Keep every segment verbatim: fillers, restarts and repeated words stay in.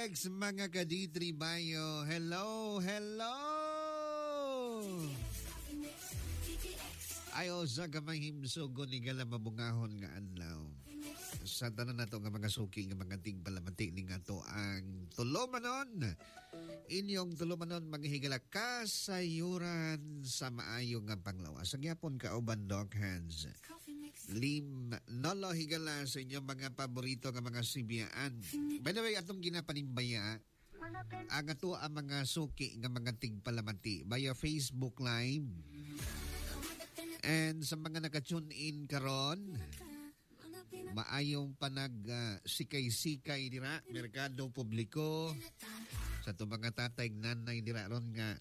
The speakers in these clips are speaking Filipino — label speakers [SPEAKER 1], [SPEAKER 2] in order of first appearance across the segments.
[SPEAKER 1] X, mga ka-D three Bayo. Hello, hello! Ayo sa gamay himsugo ni gala mabungahon nga adlaw. Sa tanan nato nga mga suki nga mga tigpalamati ni nga to ang tulumanon. Inyong tulumanon maghigala kasayuran sa maayo nga panglawas. Sa gyapon ka uban Doc Hands. Lim nolo higala sa inyong mga paborito nga mga sibiyaan. By the way, atong ginapanimbaya ang ato ang mga suki nga mga tigpalamati via Facebook Live. And sa mga naka-tune in karon, maayong panag uh, sikay-sikay dira, merkado publiko, sa to mga tatay nanay dira ron nga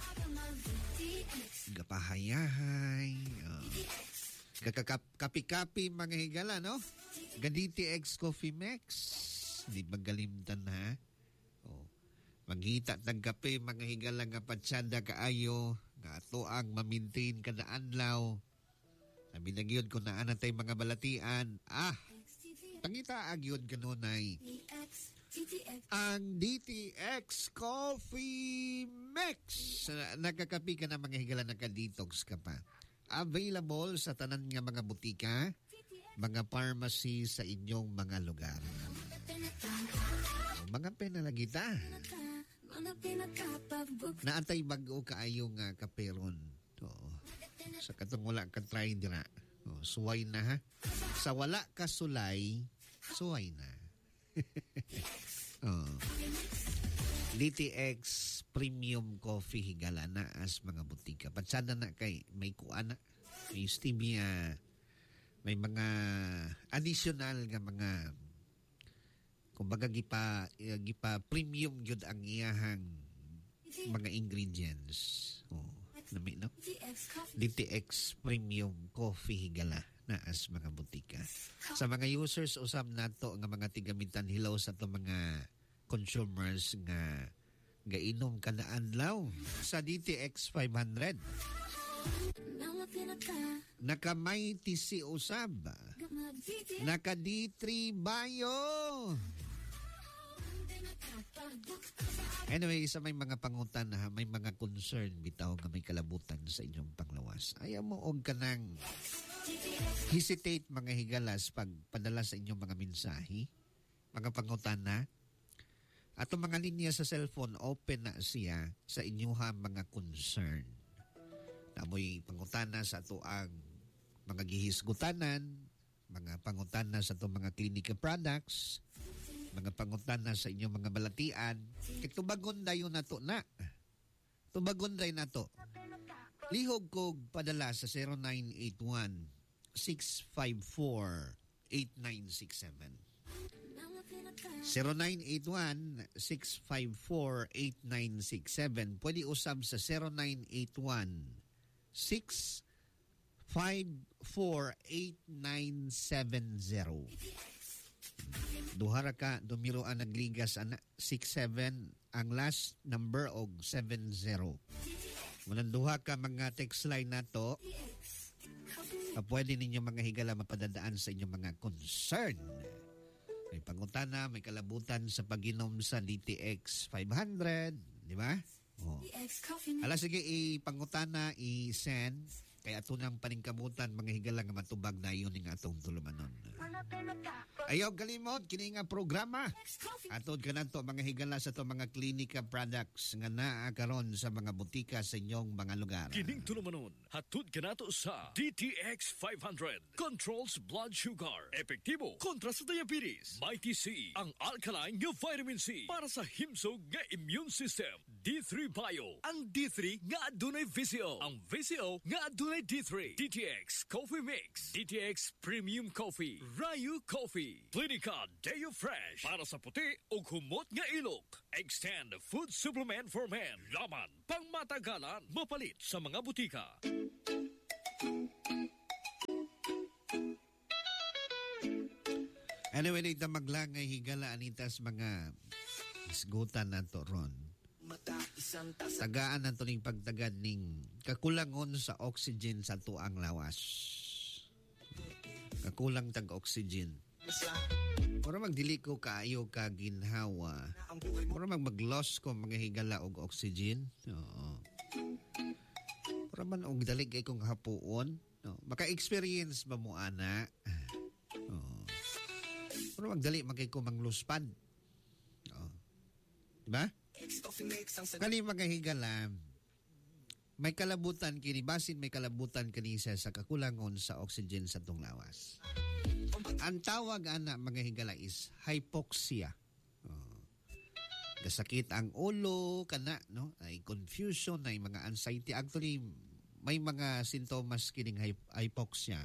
[SPEAKER 1] gapahayahay, uh, kapi-kapi mga higala, no? Ga D T X Coffee Mix, di magalimtan ha? Oh. Maghita tag kape mga higala nga patsada kaayo nga ato ang mamintain kada adlaw. Sabi na gyud ko na anatay mga balatian. Ah, pangita agyod kanunay. Ang D T X Coffee Mix. Nagkakapi ka na mga higala naka-detox ka pa. Available sa tanan nga mga butika, mga pharmacy sa inyong mga lugar. O, mga pena lagi ta. Naantay bago kaayo nga kaperon. Oo. Sa katong wala ka try dira. Oh, suway na ha. Sa wala ka sulay, suway na. Oh. D T X Premium Coffee higala na as mga butika. Patsada na kay may kuana, may stevia, may mga additional nga mga kumbaga gipa gipa premium gyud ang iyahang mga ingredients. Oh, nami no? D T X Premium Coffee higala na as mga butika. Sa mga users usab nato nga mga tigamitan hilaw sa to mga consumers nga gainom kada adlaw sa D T X five hundred. Naka may T C usab. Naka D three Bayo. Anyway, sa may mga pangutan na may mga concern bitaw nga may kalabutan sa inyong panglawas. Ayaw mo og kanang hesitate mga higalas pag padala sa inyong mga mensahe, mga pangutan na. Ato mga linya sa cellphone open na siya sa inyong mga concern. Namoy pangutana sa ato ang mga gihisgutanan, mga pangutana sa ato mga clinical products, mga pangutana sa inyong mga balatian. Kitubagon dayon nato na. Tubagon day nato. Lihog kog padala sa zero nine eight one, six five four, eight nine six seven. zero nine eight one, six five four, eight nine six seven. Pwede usab sa zero nine eight one, six five four, eight nine seven zero. Duhara ka, dumiro ang nagligas ana, six seven ang last number og seven zero. Munang duha ka mga text line nato, uh, pwede ninyo mga higala mapadadaan sa inyong mga concern. May pangutana, may kalabutan sa pag-inom sa D T X five hundred, di ba? Oh. Ala, sige, ipangutana, i-send. Kaya ito nang paningkamutan, mga higala nga matubag na yun ng atong tulumanon. Ayaw kalimot, kini nga programa. Atod ka na to, mga higala sa to mga klinika products nga naakaroon sa mga butika sa inyong mga lugar.
[SPEAKER 2] Kining tulumanon, hatod ka na to sa D T X five hundred. Controls blood sugar. Epektibo kontra sa diabetes. May T C, ang alkaline nga vitamin C para sa himsog nga immune system. D three Bio, ang D three nga adunay V C O. Ang V C O nga adunay D three. D T X Coffee Mix. D T X Premium Coffee. Ryu Coffee. Clinica Deo Fresh. Para sa puti o humot nga ilok. Extend food supplement for men. Laman pang matagalan. Mapalit sa mga butika.
[SPEAKER 1] Anyway, ito maglangay higala anitas mga isgutan na to ron. Tagaan na ito ning pagtagad ning kakulangon sa oxygen sa tuang lawas. Kakulang tag-oxygen. Mura magdili ko kaayo ka ginhawa. Mura mag mag-loss ko mga higala og oxygen. Oo. Mura man og dali kay kong hapuon. No. Maka-experience ba mo ana? Oo. Mura magdali magkay ko mangluspad. Oo. Diba? Kani mga higala, may kalabutan kini basin may kalabutan kanisa sa kakulangon sa oxygen sa tong lawas. Ang tawag ana mga higala is hypoxia. Oh. Gasakit ang ulo kana no, ay confusion, ay mga anxiety. Actually may mga sintomas kining hypoxia.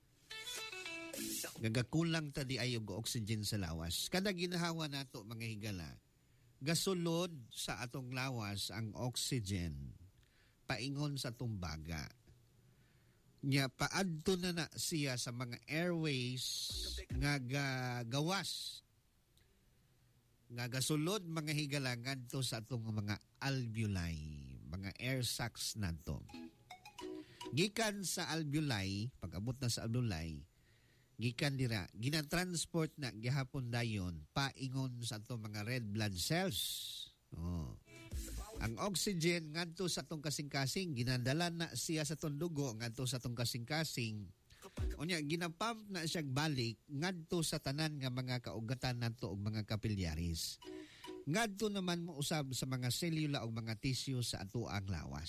[SPEAKER 1] Gagakulang tadi ay og oxygen sa lawas. Kada ginahawa nato mga higala, gasulod sa atong lawas ang oxygen paingon sa atong baga. Nya paadto na na siya sa mga airways nga gawas nga gasulod mga higala ngadto sa atong mga alveoli, mga air sacs nato. Gikan sa alveoli, pag-abot na sa alveoli, gikan dira ginatransport na gihapon dayon paingon sa atong mga red blood cells. Oh. Ang oxygen ngadto sa atong kasing-kasing ginadala na siya sa atong dugo ngadto sa atong kasing-kasing. Unya ginapump na siya balik ngadto sa tanan nga mga kaugatan nato og mga kapilyaris. Ngadto naman mo usab sa mga selula o mga tissue sa ato ang lawas.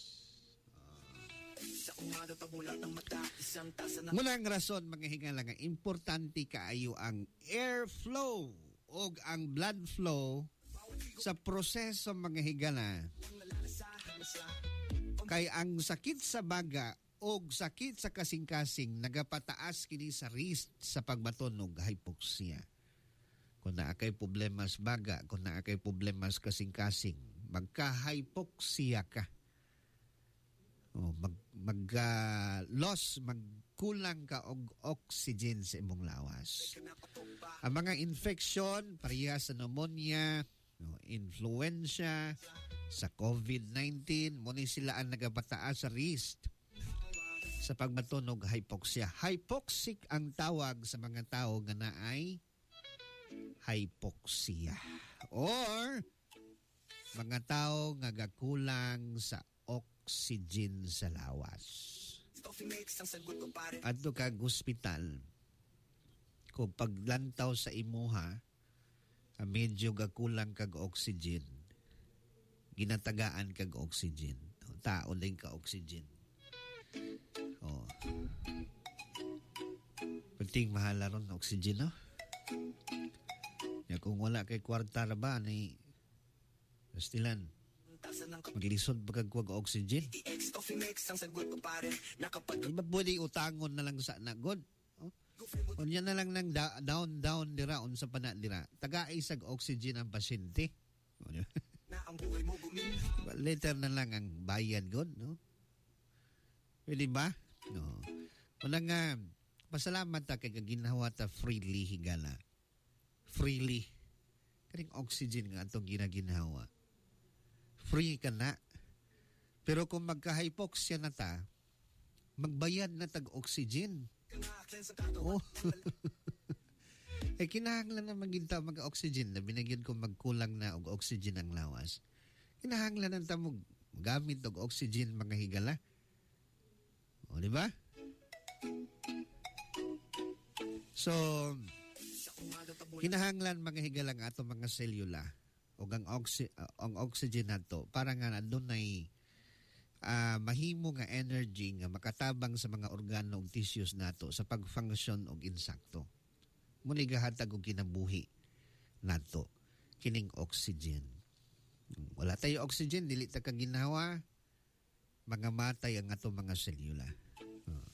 [SPEAKER 1] Muna ang rason mga higala nga importante kaayo ang airflow o ang blood flow sa proseso mga higala. Kay ang sakit sa baga o sakit sa kasing-kasing nagapataas kini sa risk sa pagbaton og hypoxia. Kung naakay problema sa baga, kung naakay problema sa kasing-kasing, magka-hypoxia ka. O mag mag uh, loss, magkulang ka og oxygen sa imong lawas. Ang mga infection, pareha sa pneumonia, no, influenza, sa COVID nineteen, muna sila ang nagabataas sa risk sa pagmatunog hypoxia. Hypoxic ang tawag sa mga tao nga naay hypoxia. Or mga tao nga gakulang sa oxygen sa lawas. Adto kag hospital, kung paglantaw sa imuha, medyo gakulang kag oxygen, ginatagaan kag oxygen, tao din ka oxygen. Oh. Penting mahala ron oxygen, no? Ya, kung wala kay kwarta ra ba ni pastilan, maglisod pagkagwag oxygen. Iba pwede utangon na lang sa nagod. Unya na lang nang da- down down dira unsa pa na dira. Taga-isag oxygen ang pasyente. Later na lang ang bayad god, no? Pwede ba? No. Una nga, pasalamat ta kay ginawa ta freely higala. Freely. Kaning oxygen nga atong ginaginhawa. Free ka na. Pero kung magka-hypoxia na ta, magbayad na tag-oxygen. Oh. Eh kinahanglan na maginta mag-oxygen na binagyan ko magkulang na og oxygen ang lawas. Kinahanglan na ta mo gamit og oxygen mga higala. O di ba? So kinahanglan mga higala nga ato mga selula o ang, oxy, uh, ang oxygen nato para nga nandun ay uh, mahimo nga energy nga makatabang sa mga organo ug tissues nato sa pag-function og insakto. Muni gahatag og kinabuhi nato kining oxygen. Wala tayo oxygen, dili ta ka ginawa, mga matay ang ato mga selula. Uh.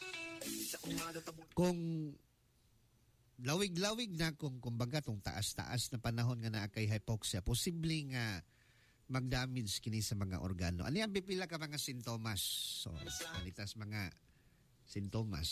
[SPEAKER 1] Kung lawig-lawig na kung kumbaga tong taas-taas na panahon nga naa kay hypoxia, posible nga mag-damage kini sa mga organo. Ano yan, pipila ka mga sintomas? So, kanitas mga sintomas.